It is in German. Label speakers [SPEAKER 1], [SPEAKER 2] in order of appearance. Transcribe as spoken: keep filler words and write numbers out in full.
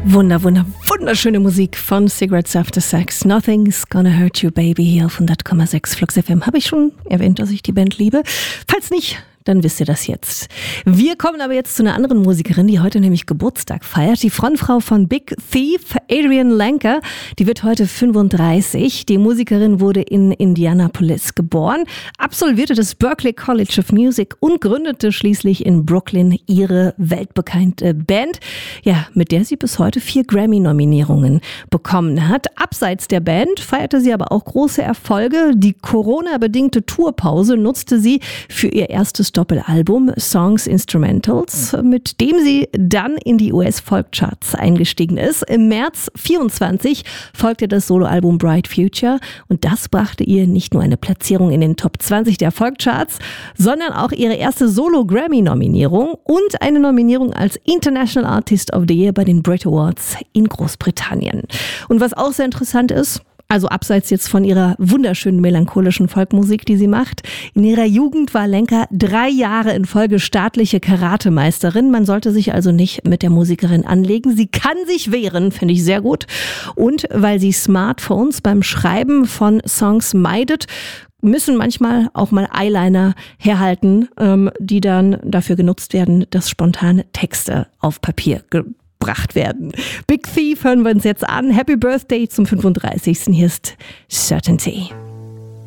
[SPEAKER 1] Wunder, wunder, wunderschöne Musik von Cigarettes After Sex. Nothing's Gonna Hurt You, Baby, hier auf hundert Komma sechs Flux F M. Habe ich schon erwähnt, dass ich die Band liebe? Falls nicht, dann wisst ihr das jetzt. Wir kommen aber jetzt zu einer anderen Musikerin, die heute nämlich Geburtstag feiert. Die Frontfrau von Big Thief, Adrienne Lenker, die wird heute fünfunddreißig. Die Musikerin wurde in Indianapolis geboren, absolvierte das Berklee College of Music und gründete schließlich in Brooklyn ihre weltbekannte Band, ja, mit der sie bis heute vier Grammy-Nominierungen bekommen hat. Abseits der Band feierte sie aber auch große Erfolge. Die Corona-bedingte Tourpause nutzte sie für ihr erstes Doppelalbum Songs Instrumentals, mit dem sie dann in die U S-Folkcharts eingestiegen ist. Im März vierundzwanzig folgte das Soloalbum Bright Future und das brachte ihr nicht nur eine Platzierung in den Top zwanzig der Folkcharts, sondern auch ihre erste Solo-Grammy-Nominierung und eine Nominierung als International Artist of the Year bei den Brit Awards in Großbritannien. Und was auch sehr interessant ist, also abseits jetzt von ihrer wunderschönen melancholischen Folkmusik, die sie macht. In ihrer Jugend war Lenker drei Jahre in Folge staatliche Karatemeisterin. Man sollte sich also nicht mit der Musikerin anlegen. Sie kann sich wehren, finde ich sehr gut. Und weil sie Smartphones beim Schreiben von Songs meidet, müssen manchmal auch mal Eyeliner herhalten, ähm, die dann dafür genutzt werden, dass spontane Texte auf Papier gebracht werden. Big Thief hören wir uns jetzt an. Happy Birthday zum fünfunddreißigsten Hier ist Certainty.